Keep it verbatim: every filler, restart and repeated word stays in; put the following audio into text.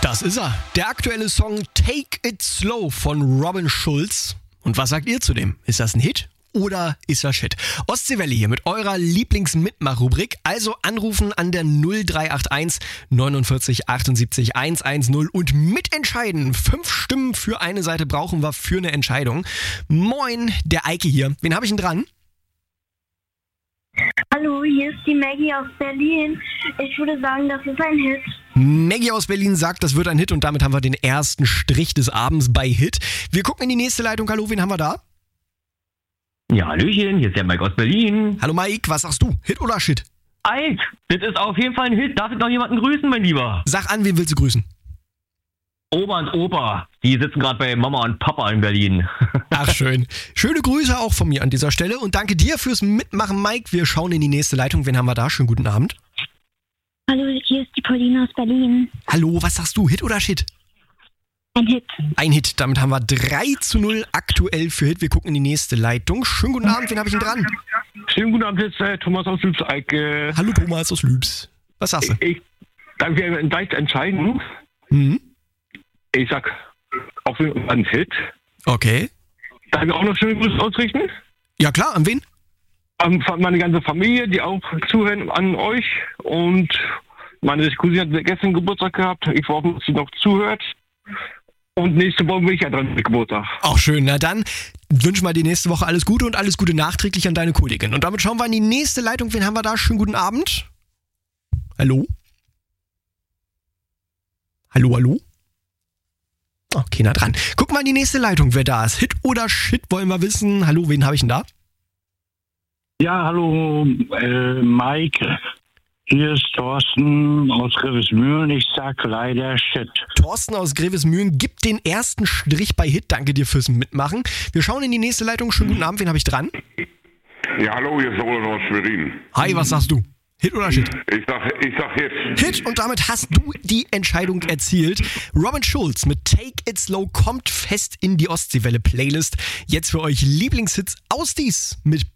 Das ist er. Der aktuelle Song Take It Slow von Robin Schulz. Und was sagt ihr zu dem? Ist das ein Hit oder ist das Shit? Ostseewelle hier mit eurer Lieblingsmitmach-Rubrik. Also anrufen an der null drei acht eins neunundvierzig achtundsiebzig hundertzehn und mitentscheiden. Fünf Stimmen für eine Seite brauchen wir für eine Entscheidung. Moin, der Eike hier. Wen habe ich denn dran? Hallo, hier ist die Maggie aus Berlin. Ich würde sagen, das ist ein Hit. Maggie aus Berlin sagt, das wird ein Hit und damit haben wir den ersten Strich des Abends bei Hit. Wir gucken in die nächste Leitung. Hallo, wen haben wir da? Ja, Hallöchen, hier ist der Mike aus Berlin. Hallo Mike, was sagst du? Hit oder Shit? Ike, das ist auf jeden Fall ein Hit. Darf ich noch jemanden grüßen, mein Lieber? Sag an, wen willst du grüßen? Oma und Opa, die sitzen gerade bei Mama und Papa in Berlin. Ach schön. Schöne Grüße auch von mir an dieser Stelle und danke dir fürs Mitmachen, Mike. Wir schauen in die nächste Leitung. Wen haben wir da? Schönen guten Abend. Hallo, hier ist die Pauline aus Berlin. Hallo, was sagst du? Hit oder Shit? Ein Hit. Ein Hit. Damit haben wir drei zu null aktuell für Hit. Wir gucken in die nächste Leitung. Schönen guten Abend. Wen habe ich denn dran? Schönen guten Abend, jetzt äh, Thomas aus Lübs. Eike. Hallo Thomas aus Lübs. Was sagst du? Ich, ich danke dir leicht entscheiden. Mhm. Ich sag auf jeden Fall ein Hit. Okay. Darf ich auch noch schöne Grüße ausrichten? Ja klar, an wen? An meine ganze Familie, die auch zuhören, an euch. Und meine Cousine hat gestern Geburtstag gehabt. Ich hoffe, dass sie noch zuhört. Und nächste Woche bin ich ja dran mit Geburtstag. Auch schön. Na dann wünschen wir dir nächste Woche alles Gute und alles Gute nachträglich an deine Kollegin. Und damit schauen wir in die nächste Leitung. Wen haben wir da? Schönen guten Abend. Hallo? Hallo, hallo? Oh, keiner dran. Gucken wir in die nächste Leitung, wer da ist. Hit oder Shit, wollen wir wissen. Hallo, wen habe ich denn da? Ja, hallo, äh, Mike. Hier ist Thorsten aus Grevesmühlen. Ich sag leider Shit. Thorsten aus Grevesmühlen gibt den ersten Strich bei Hit. Danke dir fürs Mitmachen. Wir schauen in die nächste Leitung. Schönen guten Abend, wen habe ich dran? Ja, hallo, hier ist Roland aus Schwerin. Hi, was sagst du? Hit oder Shit? Ich sag, ich sag Hit. Hit und damit hast du die Entscheidung erzielt. Robin Schulz mit Take It Slow kommt fest in die Ostseewelle-Playlist. Jetzt für euch Lieblingshits aus dies mit